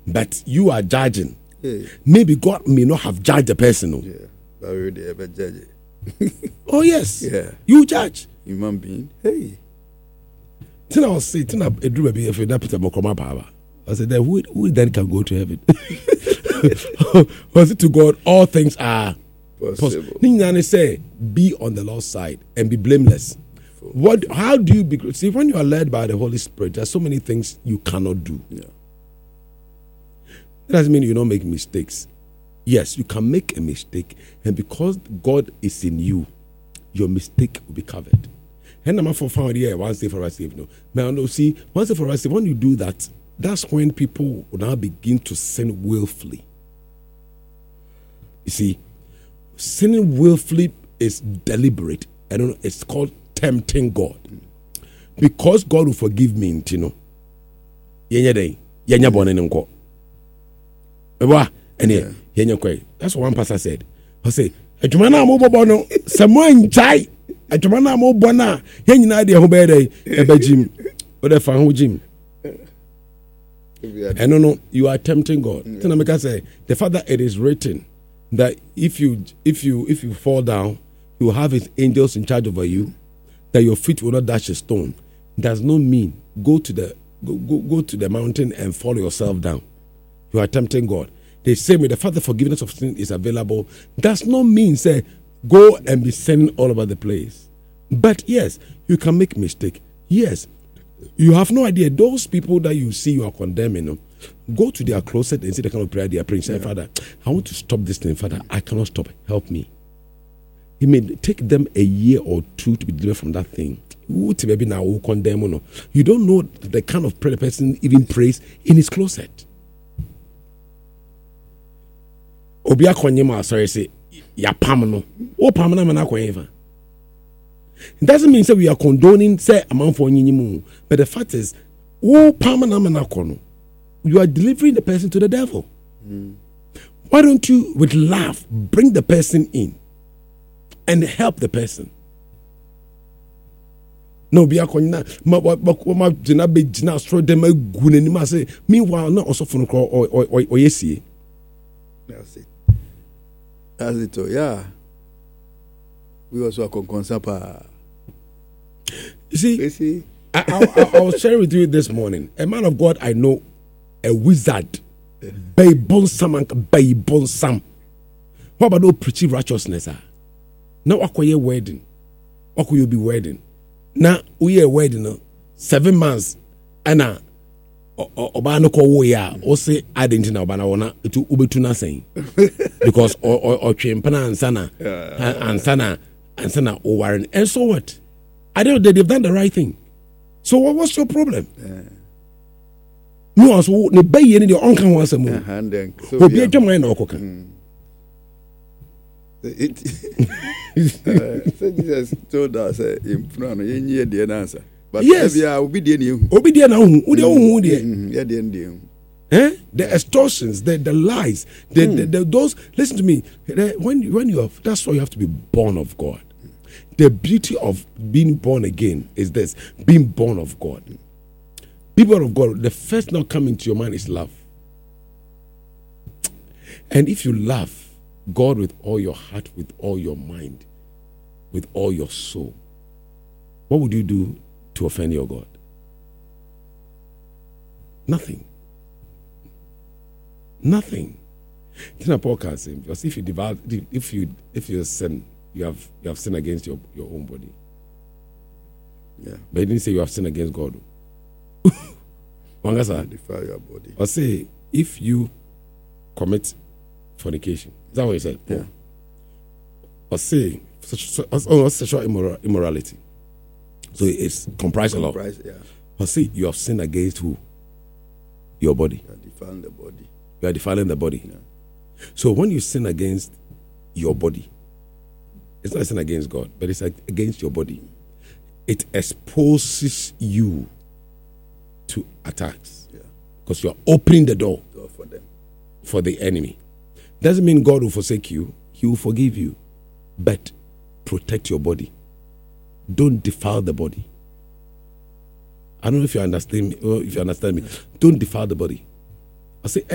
but you are judging. Hey. Maybe God may not have judged the person. No? Yeah, but we would ever judge it. Oh yes. Yeah. You judge. Human being. Hey. Then I was saying, then I drew baby if you don't put a mokoma power. I said, then who then can go to heaven? Was it to God? All things are Possible. Ninyane say, be on the Lord's side and be blameless. What? How do you be? See, when you are led by the Holy Spirit, there's so many things you cannot do. Yeah. That doesn't mean you don't make mistakes. Yes, you can make a mistake, and because God is in you, your mistake will be covered. And I'm for found here once day for us saved. No, now see, once day for us saved. When you do that, that's when people will now begin to sin willfully. You see, sinning willfully is deliberate. I don't know. It's called tempting God, because God will forgive me. You know, yenya born in ko. That's what one pastor said. I say, "Ajumana mo bobo no, someone jai. Ajumana mo bona. Yenina de ho be dey ebejim. O de fa ho jim." I don't know. You are tempting God. Then I make say, the Father, it is written that if you fall down, He will have His angels in charge over you, that your feet will not dash a stone. Does not mean go to the mountain and fall yourself down. You are tempting God. The same way the Father forgiveness of sin is available does not mean say go and be sinning all over the place. But yes, you can make mistake. Yes, you have no idea. Those people that you see you are condemning, go to their closet and see the kind of prayer they are praying. Say, Father, I want to stop this thing. Father, I cannot stop. Help me. It may take them a year or two to be delivered from that thing. You don't know the kind of prayer the person even prays in his closet. Obia konyema sorry say ya pam no. O pam na mana kwenyefa. It doesn't mean say we are condoning say amount for nyinyimu, but the fact is o pam na mana kono. You are delivering the person to the devil. Why don't you with love bring the person in and help the person? No be akonyina ma jina be jina stro dem agune ni ma say meanwhile na also for no or yesie. That's it. That's it. Yeah. We also are concerned. You see, I was sharing with you this morning. A man of God I know, a wizard. Baybon Sam. What about no preaching righteousness? Now what could you wedding? What could you be wedding? Now we are wedding 7 months and Obano ko ya o say identity na obana wona etu ubetu na saying because or twempana ansana o warren. And so what? I don't know, they've done the right thing. So what's your problem? No, so ne bay ni the onkan was a move. So be a jama na okoka. Jesus told us in front of any the answer. But yes, obedient the extortions, the lies, those. Listen to me. When you have, that's why you have to be born of God. The beauty of being born again is this: being born of God. People of God, the first now coming to your mind is love. And if you love God with all your heart, with all your mind, with all your soul, what would you do to offend your God? Nothing. Tina Paul can say, because if you sin, you have sinned against your own body. Yeah. But he didn't say you have sinned against God. Defile your body. Or say if you commit fornication. Is that what he said? Yeah. Or say sexual immorality. So it's comprised a lot. Yeah. But see, you have sinned against who? Your body. You are defiling the body. You are defiling the body. Yeah. So when you sin against your body, it's not a sin against God, but it's against your body. It exposes you to attacks. Yeah. Because you are opening the door for them. For the enemy. Doesn't mean God will forsake you. He will forgive you. But protect your body. Don't defile the body. I don't know if you understand me. Don't defile the body. I say